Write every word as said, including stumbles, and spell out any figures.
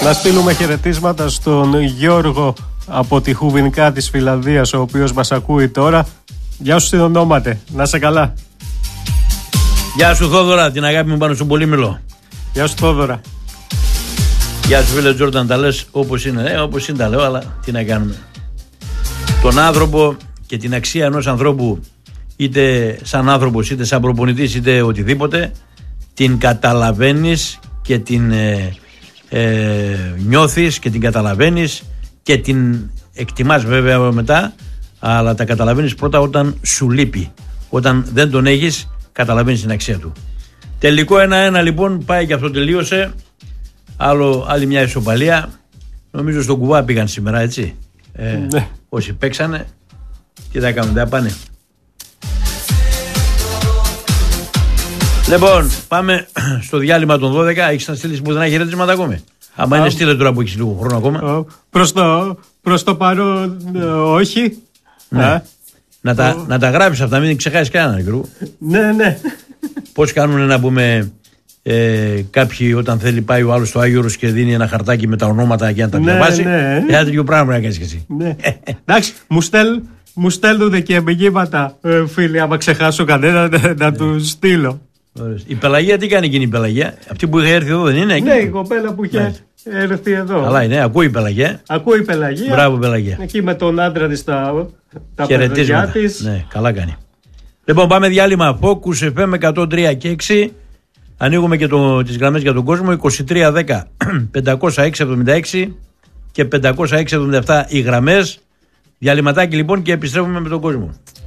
Να στείλουμε χαιρετίσματα στον Γιώργο από τη Χουβινικά της Φιλανδίας, ο οποίος μας ακούει τώρα. Γεια σου ονόματε, να σε καλά. Γεια σου Θόδωρα, την αγάπη μου πάνω στον Πολύμηλο. Γεια σου Θόδωρα. Γεια σου φίλε Τζόρνταν, τα λες όπως είναι, ε, όπως είναι τα λέω, αλλά τι να κάνουμε. Τον άνθρωπο και την αξία ενός ανθρώπου, είτε σαν άνθρωπος, είτε σαν προπονητής, είτε οτιδήποτε, την καταλαβαίνεις και την ε, ε, νιώθεις και την καταλαβαίνεις και την εκτιμάς βέβαια μετά, αλλά τα καταλαβαίνεις πρώτα όταν σου λείπει. Όταν δεν τον έχεις, καταλαβαίνεις την αξία του. Τελικό ένα-ένα λοιπόν, πάει και αυτό τελείωσε. Άλλο, άλλη μια ισοπαλία. Νομίζω στον κουβά πήγαν σήμερα, έτσι. Ε, ναι. Όσοι παίξανε, τι θα κάνουν, δεν πάνε. Λοιπόν, πάμε στο διάλειμμα των δώδεκα. Έχεις να στείλεις πουθενά χαιρετίσματα ακόμη? Άμα είναι, στείλε τώρα που έχεις λίγο χρόνο ακόμα. Προς το, προς το παρόν, όχι. Ναι. Α, να, τα, ο... να τα γράψεις αυτά, μην ξεχάσεις κανέναν. Ναι, ναι. Πώς κάνουν να πούμε ε, κάποιοι όταν θέλει πάει ο άλλος στο Άγιο Όρος και δίνει ένα χαρτάκι με τα ονόματα για να τα διαβάσει. Ναι, ναι. Ένα τέτοιο πράγμα να κάνεις και εσύ. Ναι. Εντάξει, μου, στέλ, μου στέλνουν και μηνύματα, ε, φίλοι, άμα ξεχάσω κανένα να, να του στείλω. Η Πελαγία τι κάνει εκείνη η Πελαγία? Αυτή που είχε έρθει εδώ δεν είναι? Ναι, η κοπέλα που είχε ναι. έρθει εδώ. Καλά είναι, ακούει η Πελαγία. Ακούει η Πελαγία. Μπράβο Πελαγία. Εκεί με τον άντρα της τα, τα παιδιά της. Ναι, καλά κάνει. Λοιπόν, πάμε διάλειμμα. Focus εφ εμ εκατόν τρία και έξι. Ανοίγουμε και το, τις γραμμές για τον κόσμο. είκοσι τρία δέκα πεντακόσια έξι εβδομήντα έξι και πεντακόσια έξι εβδομήντα επτά οι γραμμές. Διαλυματάκι λοιπόν και επιστρέφουμε με τον κόσμο.